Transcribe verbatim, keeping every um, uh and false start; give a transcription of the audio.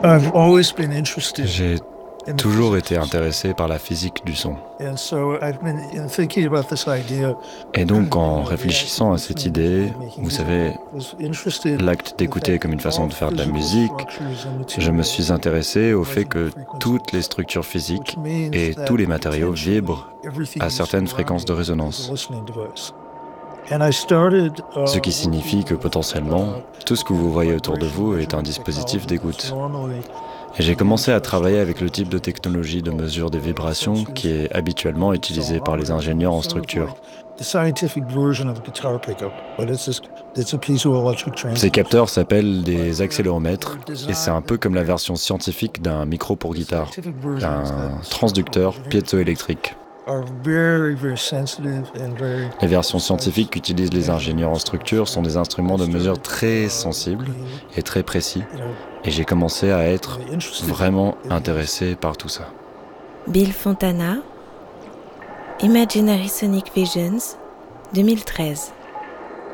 I've always been interested J'ai in the toujours physics été of sound. intéressé par la physique du son. And so I've been, you know, thinking about this idea, Et you donc, en know, the act of réfléchissant à cette listening idée, and making vous music, savez, I was interested l'acte in the d'écouter fact comme une that façon all de faire de la physical musique, structures and je me materials suis intéressé au fait resonate que toutes les frequencies, structures which physiques means et that tous les matériaux potentially vibrent everything à you see certaines around fréquences de me is a résonance. listening device. And I started Ce uh, qui signifie working que with potentiellement, uh, tout ce a que kind vous of voyez autour de vibration vous est un measurement dispositif technology that's d'écoute. normally Et j'ai commencé used à by travailler avec le structural type de engineers technologie de called mesure des uh, vibrations qui sensors est habituellement and utilisée par les accelerometers, and ingénieurs it's en sort of structure. like the scientific version of a guitar pickup, but it's just, it's a piezoelectric Ces transducer. capteurs s'appellent But des they're accéléromètres they're et c'est designed un peu they're, comme la they're version scientifique d'un micro pour the guitare, scientific version is that un the structural transducteur engineers use piézoélectrique. are very very sensitive and very Les versions precise scientifiques qu'utilisent les measuring ingénieurs en instruments. structure sont And des instruments I de mesure started très uh, sensibles being, et très précis, you know, et j'ai commencé à être uh, interested vraiment in these. intéressé par tout ça. Bill Fontana, Imaginary Sonic Visions, deux mille treize.